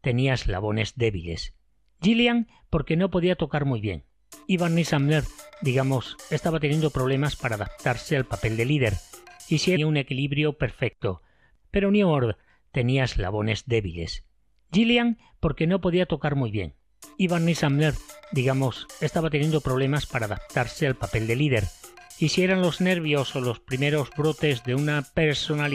tenía eslabones débiles. Gillian, porque no podía tocar muy bien. Y Barney Sumner, estaba teniendo problemas para adaptarse al papel de líder, y sí tenía un equilibrio perfecto. Pero Neword tenía eslabones débiles. Gillian, porque no podía tocar muy bien. Y Barney Sumner, estaba teniendo problemas para adaptarse al papel de líder, y si eran los nervios o los primeros brotes de una personalidad